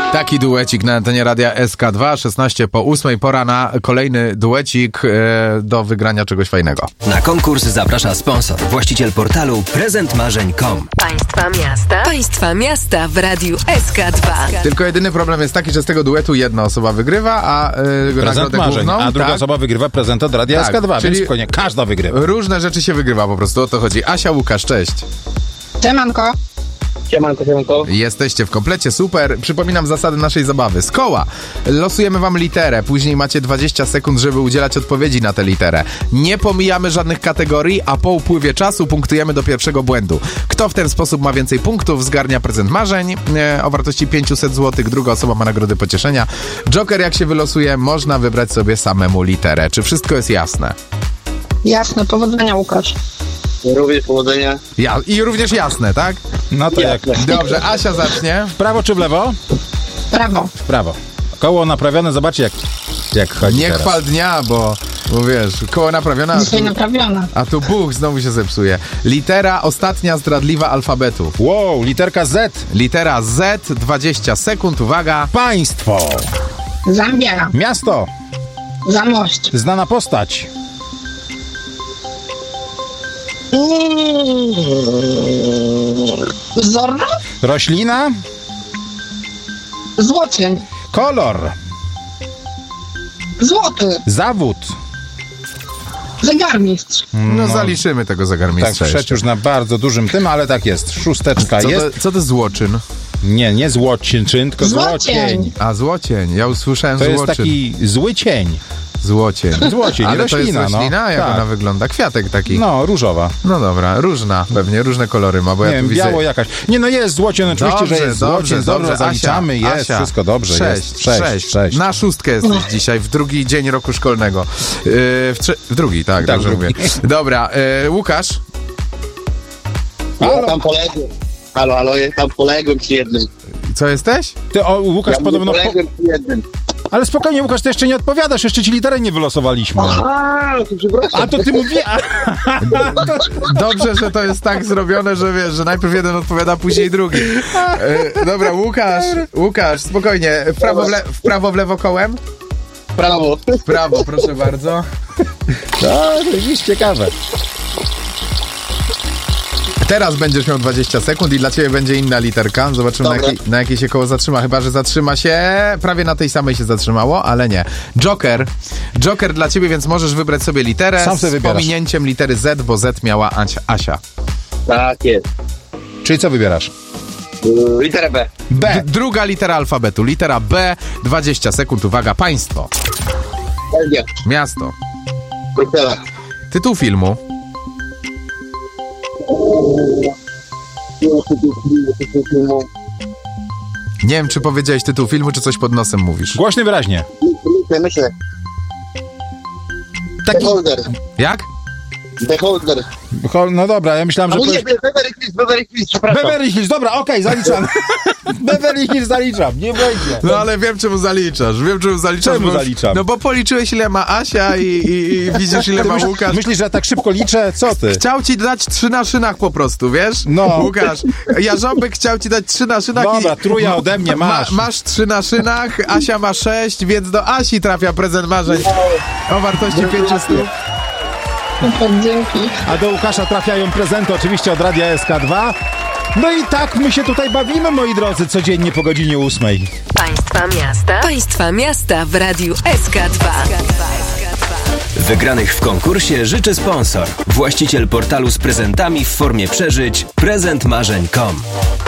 Taki duecik na antenie radia SK2, 16 po 8, pora na kolejny duecik do wygrania czegoś fajnego. Na konkurs zaprasza sponsor, właściciel portalu prezentmarzeń.com. Państwa miasta w radiu SK2. Tylko jedyny problem jest taki, że z tego duetu jedna osoba wygrywa, a nagrodę główną, a druga osoba wygrywa prezent od radia SK2, czyli więc nie każda wygrywa. Różne rzeczy się wygrywa po prostu, o to chodzi. Asia, Łukasz, cześć. Siemanko. Siemanko. Jesteście w komplecie, super. Przypominam zasady naszej zabawy. Z koła losujemy wam literę, później macie 20 sekund, żeby udzielać odpowiedzi na tę literę. Nie pomijamy żadnych kategorii, a po upływie czasu punktujemy do pierwszego błędu. Kto w ten sposób ma więcej punktów, zgarnia prezent marzeń o wartości 500 zł, druga osoba ma nagrody pocieszenia. Joker, jak się wylosuje, można wybrać sobie samemu literę. Czy wszystko jest jasne? Jasne, powodzenia, Łukasz. Również powodzenia. I również jasne, tak? No to jak? Dobrze, Asia zacznie. W prawo czy w lewo? Brawo. W prawo. Koło naprawione, zobaczcie jak chodzi Nie teraz. chwal dnia, bo wiesz, koło naprawione, Dzisiaj naprawiona. a tu Bóg znowu się zepsuje. Litera ostatnia zdradliwa alfabetu. Wow, literka Z. Litera Z, 20 sekund, uwaga. Państwo. Zambia. Miasto. Zamość. Znana postać. Zorro. Roślina. Złocień. Kolor. Złoty. Zawód. Zegarmistrz. No zaliczymy tego Tak, zegarmistrza wszedł jeszcze. już na bardzo dużym tym, ale tak jest. Szósteczka jest. Co to złoczyn? Nie złocień, tylko złocień. A, złocień. Ja usłyszałem To złoczyn. jest taki zły cień. Złocień. Złocień, Ale roślina, to jest roślina? no. Jak Tak. ona wygląda? Kwiatek taki. No, różowa. No dobra, różna. Pewnie różne kolory ma, bo Nie ja tu wiem, widzę... biało jakaś. Nie, no jest złocień, oczywiście, że jest złocień. Dobrze, zaliczamy, Asia, jest, Asia. wszystko dobrze. Sześć. Sześć. Na szóstkę jesteś dzisiaj, w drugi dzień roku szkolnego. W drugi, tak, Tak, dobrze drugi. mówię. Dobra, Łukasz? Ja tam poległem. Halo, ja tam poległem przy jednym. Co jesteś? Ty, Łukasz, Ja podobno... poległem przy jednym. Ale spokojnie, Łukasz, ty jeszcze nie odpowiadasz, jeszcze ci literę nie wylosowaliśmy. To przepraszam. A to ty mówisz... Dobrze, że to jest tak zrobione, że wiesz, że najpierw jeden odpowiada, później drugi. Dobra, Łukasz, spokojnie. W prawo, w lewo kołem? Prawo. W prawo, proszę bardzo. No, widzisz, ciekawe. Teraz będziesz miał 20 sekund i dla ciebie będzie inna literka. Zobaczymy, na jakiej się koło zatrzyma. Chyba że zatrzyma się... Prawie na tej samej się zatrzymało, ale nie. Joker dla ciebie, więc możesz wybrać sobie literę Sam sobie z wybierasz. pominięciem litery Z, bo Z miała Asia. Tak jest. Czyli co wybierasz? Literę B. B. Druga litera alfabetu. Litera B, 20 sekund. Uwaga, państwo. Belgia. Miasto. Bruksela. Tytuł filmu. Nie wiem, czy powiedziałeś tytuł filmu, czy coś pod nosem mówisz. Głośno, wyraźnie. Myślę. Taki... Beholder. Jak? Beholder. No dobra, ja myślałem, A że... nie, Beverly Hills, przepraszam. Beverly Hills, dobra, okej, zaliczam. Beverly Hills zaliczam, nie będzie. No ale wiem, czemu zaliczasz. Czemu bo zaliczam? No bo policzyłeś, ile ma Asia i widzisz, ile ma Łukasz. Myślisz, że ja tak szybko liczę? Co ty? Chciał ci dać 3 na szynach po prostu, wiesz? No. Łukasz, Jarząbek chciał ci dać 3 na szynach. Dobra, i... truja ode mnie masz. Masz 3 na szynach, Asia ma 6, więc do Asi trafia prezent marzeń o wartości 500. Dzięki. A do Łukasza trafiają prezenty oczywiście od Radia SK2. No i tak my się tutaj bawimy, moi drodzy, codziennie po godzinie 8. Państwa miasta w radiu SK2. Wygranych w konkursie życzy sponsor, właściciel portalu z prezentami w formie przeżyć prezentmarzeń.com.